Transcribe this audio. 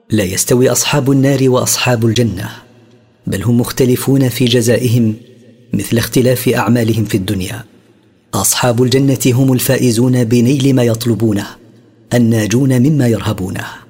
لا يستوي أصحاب النار وأصحاب الجنة، بل هم مختلفون في جزائهم مثل اختلاف أعمالهم في الدنيا. أصحاب الجنة هم الفائزون بنيل ما يطلبونه، الناجون مما يرهبونه.